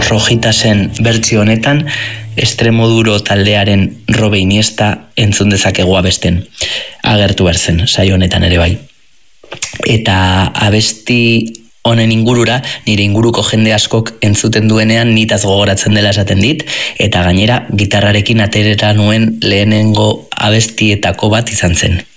Rojitasen bertsio honetan Extremoduro taldearen Robe Iniesta entzun dezakegu abesten. Agertu behar zen, saio honetan ere bai. Eta abesti honen ingurura, nire inguruko jende askok entzuten duenean nitaz gogoratzen dela esaten dit, eta gainera gitarrarekin aterera nuen lehenengo abestietako bat izan zen.